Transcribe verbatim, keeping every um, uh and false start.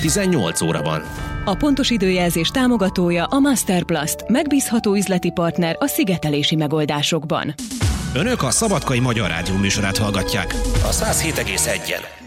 tizennyolc óra van. A pontos időjelzés támogatója a Masterplast, megbízható üzleti partner a szigetelési megoldásokban. Önök a Szabadkai Magyar Rádió műsorát hallgatják a száz hét egész egyen.